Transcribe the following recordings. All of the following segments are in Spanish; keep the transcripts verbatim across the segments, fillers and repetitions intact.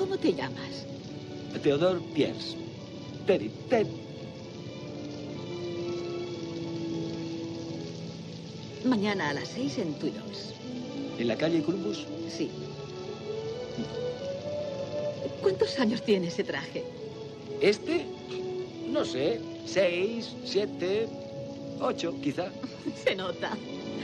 ¿Cómo te llamas? Theodore Pierce. Teddy, Ted. Mañana a las seis en Twills. ¿En la calle Columbus? Sí. ¿Cuántos años tiene ese traje? ¿Este? No sé. Seis, siete, ocho, quizá. Se nota.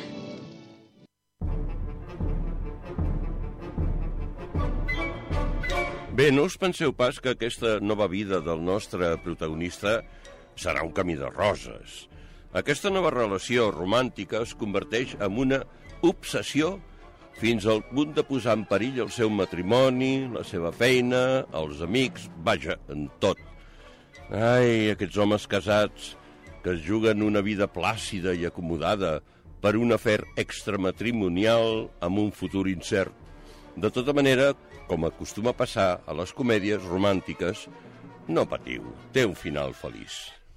Bé, no us penseu pas que aquesta nova vida del nostre protagonista serà un camí de roses. Aquesta nova relació romàntica es converteix en una obsessió fins al punt de posar en perill el seu matrimoni, la seva feina, els amics, vaja, en tot. Ai, aquests homes casats que es juguen una vida plàcida i acomodada per un afer extramatrimonial amb un futur incert. De tota manera, com acostuma a passar a les comèdies romàntiques, no patiu, té un final feliç.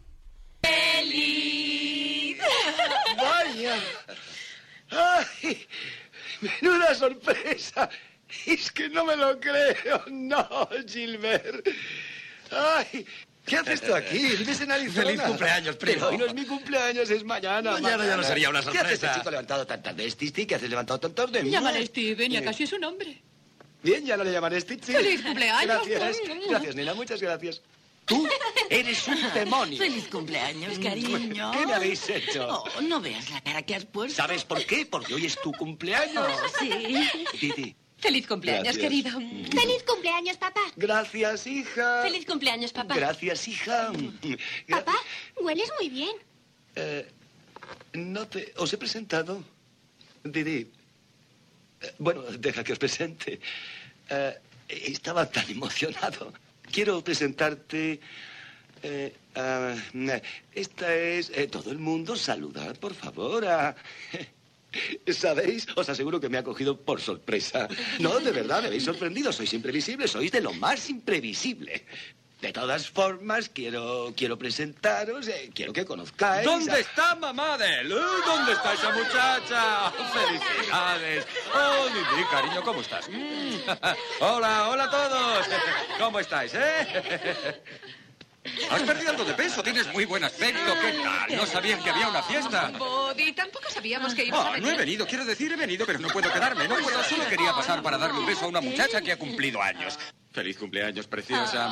¡Feliz! ¡Vaya! ¡Ay! ¡Menuda sorpresa! Es que no me lo creo. No, Gilbert. ¡Ay! ¿Qué haces tú aquí? ¿Vives en Arizona? ¡Feliz cumpleaños, primo! Pero hoy no es mi cumpleaños, es mañana. Mañana, mañana ya no sería una sorpresa. ¿Qué haces, este chico levantado tan tarde? ¿Stisti? ¿Qué haces levantado tan tarde? Llámale Steven, ya casi es un hombre. Bien, ya no le llamaré Stitchy. ¡Feliz cumpleaños! Gracias, gracias, nena, muchas gracias. Tú eres un demonio. ¡Feliz cumpleaños, cariño! ¿Qué me habéis hecho? Oh, no veas la cara que has puesto. ¿Sabes por qué? Porque hoy es tu cumpleaños. Oh, sí. Titi. ¡Feliz cumpleaños, Gracias. querido! ¡Feliz cumpleaños, papá! Gracias, hija. ¡Feliz cumpleaños, papá! Gracias, hija. Gra- Papá, hueles muy bien. Eh, no te... ¿Os he presentado? Didi. Eh, bueno, deja que os presente. Eh, estaba tan emocionado. Quiero presentarte... Eh, ah, esta es... eh, todo el mundo saludad, por favor, a... ¿Sabéis? Os aseguro que me ha cogido por sorpresa. No, de verdad, me habéis sorprendido. Sois imprevisibles, sois de lo más imprevisible. De todas formas, quiero, quiero presentaros, eh, quiero que conozcáis... ¿Dónde a- está mamá de él? ¿Eh? ¿Dónde está esa muchacha? ¡Felicidades! ¡Oh, Didi, cariño, ¿cómo estás? Mm. Hola, hola a todos. ¿Cómo estáis, eh? Has perdido algo de peso, tienes muy buen aspecto. ¿Qué tal? No sabían que había una fiesta. Body, tampoco sabíamos que ibas a Oh, venir. no he venido, quiero decir, he venido, pero no puedo quedarme. No puedo, solo quería pasar para darle un beso a una muchacha que ha cumplido años. Feliz cumpleaños, preciosa.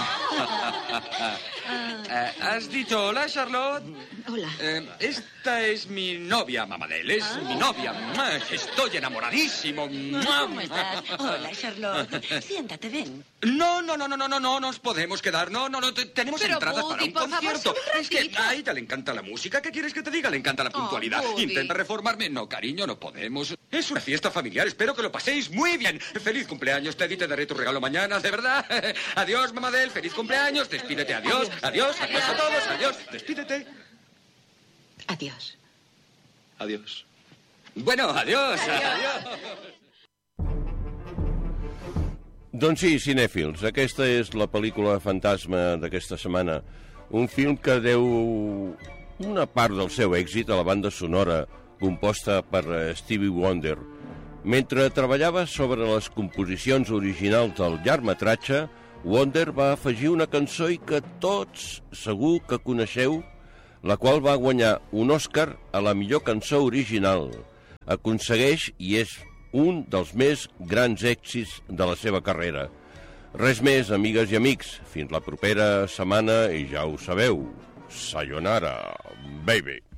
Eh, ¿Has dicho hola, Charlotte? Hola. Eh, esta es mi novia, Mamadel. Es mi novia. Mua, Estoy enamoradísimo. Mua. ¿Cómo estás? Hola, Charlotte. Siéntate, ven. No, no, no, no, no, no, no nos podemos quedar. No, no, no, te- tenemos Pero, entradas Woody, para un por favor, concierto. solo un Es que ratito. a ella le encanta la música. ¿Qué quieres que te diga? Le encanta la puntualidad. Woody. Intenta reformarme. No, cariño, no podemos. Es una fiesta familiar. Espero que lo paséis muy bien. Feliz cumpleaños, Teddy. Te daré tu regalo mañana, de verdad. Adiós, Mamadel. Feliz cumpleaños. Despídete. Adiós. Adiós. Adiós a todos. Adiós. Despídete. Adiós. Adiós. Bueno, adiós. Adiós. Doncs sí, cinèfils, aquesta és la pel·lícula fantasma d'aquesta setmana. Un film que deu una part del seu èxit a la banda sonora composta per Stevie Wonder. Mentre treballava sobre les composicions originals del llargmetratge, Wonder va afegir una cançó i que tots segur que coneixeu, la qual va guanyar un Òscar a la millor cançó original. Aconsegueix i és un dels més grans èxits de la seva carrera. Res més, amigues i amics. Fins la propera setmana i ja ho sabeu. Sayonara, baby.